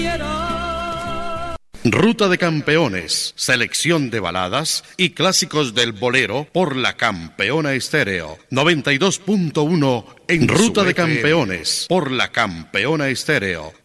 Ruta de Campeones, selección de baladas y clásicos del bolero por la Campeona Estéreo. 92.1 en Ruta de Campeones por la Campeona Estéreo.